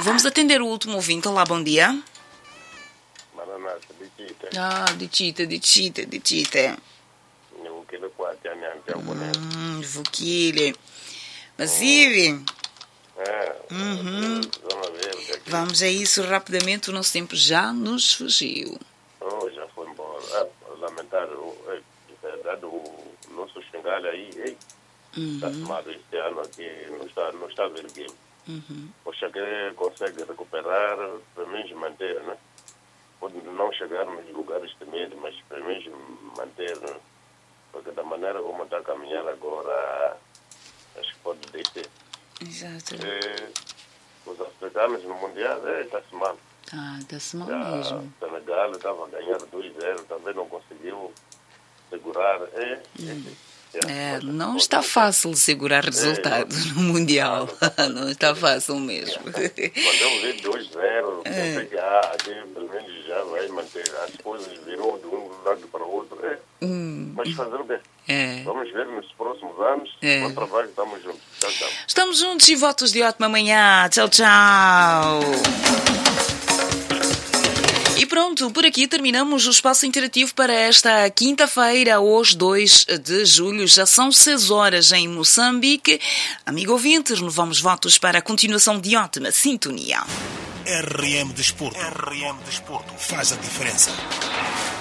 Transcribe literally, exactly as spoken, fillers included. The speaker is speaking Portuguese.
Vamos atender o último ouvinte. Olá, bom dia. Maranata, de Tita. Ah, de Tita, de Tita, de Tita. Eu quero quatro anos, eu conheço. Hum, Vukile. Mas, Ive, É, Uhum. vamos ver o que é que... vamos a isso rapidamente. O nosso tempo já nos fugiu. Oh, já foi embora. Ah, lamentar, é, verdade, o nosso xingalho aí, ei, está tomado este ano aqui, não está, não está a ver game. Uhum. O Xagué consegue recuperar, pelo menos manter, né? Pode não chegar nos lugares temidos, mas pelo menos manter, né? Porque da maneira como está a caminhar agora, acho que pode descer. Exato. E, os africanos no Mundial, é, está-se mal. Ah, está-se mal Já, mesmo. o Senegal estava a ganhar dois a zero, também não conseguiu segurar. É, é, É, não está fácil segurar resultados no Mundial. Não está fácil mesmo. Quando eu vi dois a zero, pensei que ah, aqui pelo menos já vai manter. As coisas virou de um lado para o outro. É. Hum, Mas fazer o quê? é. Vamos ver nos próximos anos. É. Bom trabalho, estamos juntos. Tchau, tchau. Estamos juntos e votos de ótima manhã. Tchau, tchau. E pronto, por aqui terminamos o espaço interativo para esta quinta-feira, hoje dois de julho. Já são seis horas em Moçambique. Amigo ouvinte, renovamos votos para a continuação de ótima sintonia. R M Desporto. R M Desporto faz a diferença.